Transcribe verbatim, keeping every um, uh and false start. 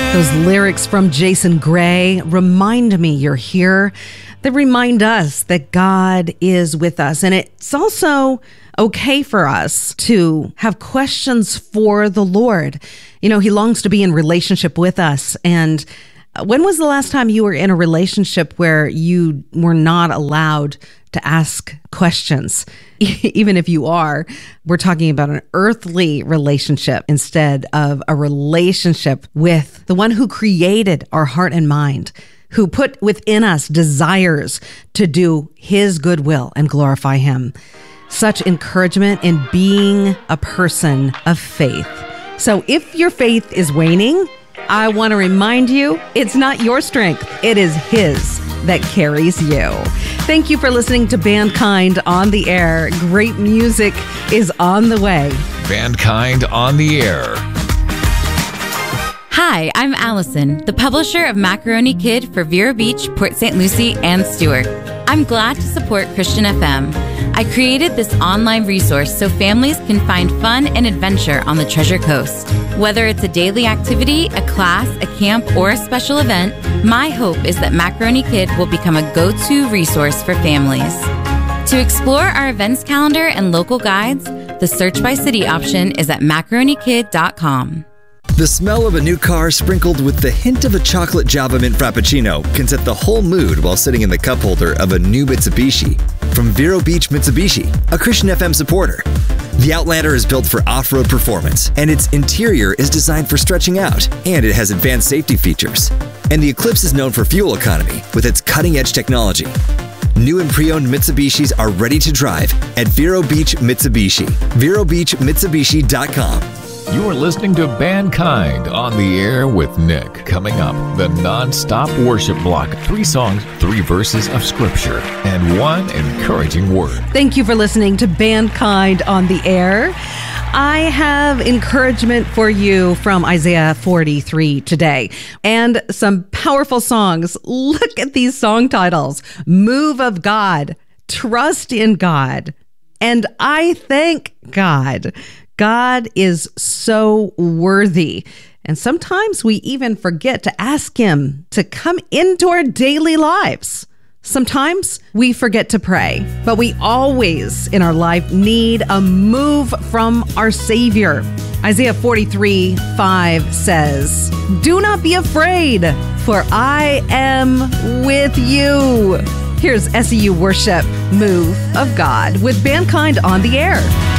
Those lyrics from Jason Gray, remind me you're here. They remind us that God is with us. And it's also okay for us to have questions for the Lord. You know, he longs to be in relationship with us. And when was the last time you were in a relationship where you were not allowed to ask questions? Even if you are, we're talking about an earthly relationship instead of a relationship with the one who created our heart and mind, who put within us desires to do his good will and glorify him. Such encouragement in being a person of faith. So if your faith is waning, I want to remind you, it's not your strength, it is his that carries you. Thank you for listening to Bandkind on the Air. Great music is on the way. Bandkind on the Air. Hi, I'm Allison, the publisher of Macaroni Kid for Vero Beach, Port Saint Lucie, and Stewart. I'm glad to support Christian F M. I created this online resource so families can find fun and adventure on the Treasure Coast. Whether it's a daily activity, a class, a camp, or a special event, my hope is that Macaroni Kid will become a go-to resource for families. To explore our events calendar and local guides, the search by city option is at macaroni kid dot com. The smell of a new car sprinkled with the hint of a chocolate Java Mint Frappuccino can set the whole mood while sitting in the cup holder of a new Mitsubishi. From Vero Beach Mitsubishi, a Christian F M supporter. The Outlander is built for off-road performance, and its interior is designed for stretching out, and it has advanced safety features. And the Eclipse is known for fuel economy with its cutting-edge technology. New and pre-owned Mitsubishis are ready to drive at Vero Beach Mitsubishi. vero beach mitsubishi dot com. You are listening to Bandkind on the Air with Nick. Coming up, the non-stop worship block. Three songs, three verses of scripture, and one encouraging word. Thank you for listening to Bandkind on the Air. I have encouragement for you from Isaiah forty-three today and some powerful songs. Look at these song titles: Move of God, Trust in God, and I Thank God. God is so worthy. And sometimes we even forget to ask him to come into our daily lives. Sometimes we forget to pray, but we always in our life need a move from our Savior. Isaiah forty-three five says, "Do not be afraid, for I am with you." Here's S E U Worship, Move of God with Bandkind on the Air.